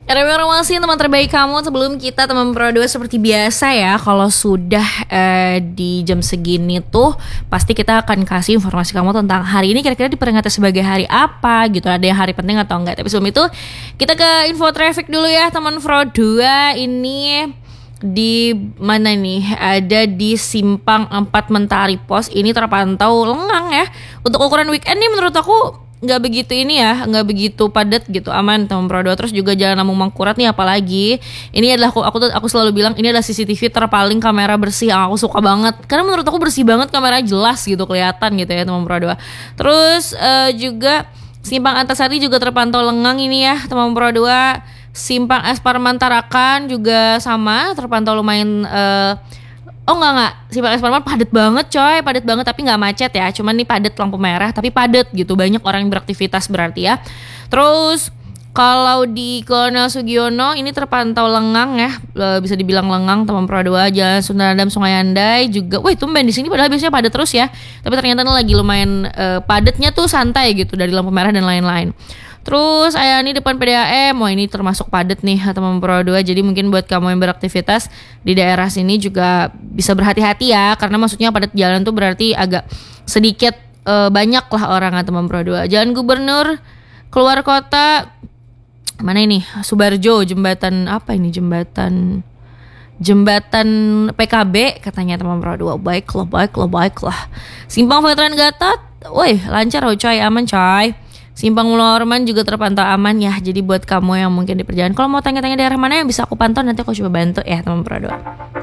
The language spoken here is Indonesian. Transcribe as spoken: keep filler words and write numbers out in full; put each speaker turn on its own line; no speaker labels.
Reformasi teman terbaik kamu. Sebelum kita teman Pro dua seperti biasa ya, kalau sudah eh, di jam segini tuh pasti kita akan kasih informasi kamu tentang hari ini kira-kira diperingati sebagai hari apa gitu. Ada yang hari penting atau enggak. Tapi sebelum itu kita ke info traffic dulu ya teman Pro dua. Ini di mana nih? Ada di Simpang empat Mentari Pos. Ini terpantau lengang ya. Untuk ukuran weekend nih menurut aku nggak begitu ini ya, nggak begitu padat gitu, aman teman Pro dua. Terus juga Jalan Lamung Mangkurat nih, apalagi ini adalah aku aku aku selalu bilang ini adalah C C T V terpaling kamera bersih yang aku suka banget, karena menurut aku bersih banget, kamera jelas gitu, kelihatan gitu ya teman Pro dua. Terus uh, juga Simpang Antasari juga terpantau lengang ini ya teman Pro dua. Simpang Es Parman Tarakan juga sama, terpantau lumayan uh, Oh enggak enggak, Simpang Es Parman padet banget coy, padet banget tapi nggak macet ya, cuman nih padet lampu merah tapi padet gitu, banyak orang yang beraktivitas berarti ya. Terus kalau di Kolonel Sugiono ini terpantau lengang ya, bisa dibilang lengang teman Pro dua. Jalan Sultan Adam Sungai Andai juga, wih tumben di sini padahal biasanya padet terus ya, tapi ternyata lagi lumayan uh, padatnya tuh santai gitu dari lampu merah dan lain-lain. Terus Ayani depan P D A M, wah ini termasuk padat nih teman Pro dua. Jadi mungkin buat kamu yang beraktivitas di daerah sini juga bisa berhati-hati ya, karena maksudnya padat jalan tuh berarti agak sedikit uh, banyak lah orang teman Pro dua. Jalan Gubernur keluar kota, mana ini? Subarjo, jembatan apa ini? Jembatan Jembatan P K B katanya teman Pro dua. Baiklah, baiklah, baiklah. Simpang Veteran Gatot, woi lancar oh coy, aman coy. Simpang Mula Orman juga terpantau aman ya. Jadi buat kamu yang mungkin di perjalanan, kalau mau tanya-tanya daerah mana yang bisa aku pantau, nanti aku coba bantu ya teman Pro dua.